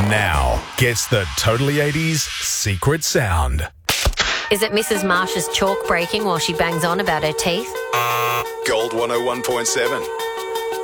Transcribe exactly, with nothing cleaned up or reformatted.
now gets the Totally eighties secret sound. Is it Missus Marsh's chalk breaking while she bangs on about her teeth? Gold one oh one point seven.